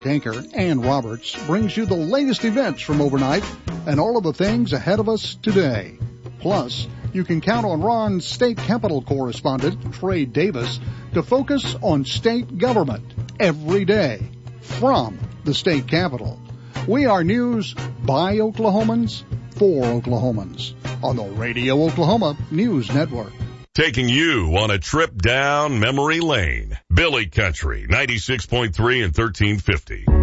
Anchor Ann Roberts brings you the latest events from overnight and all of the things ahead of us today. Plus, you can count on Ron's state capitol correspondent, Trey Davis, to focus on state government every day from the state capitol. We are news by Oklahomans for Oklahomans on the Radio Oklahoma News Network. Taking you on a trip down memory lane. Billy Country, 96.3 and 1350.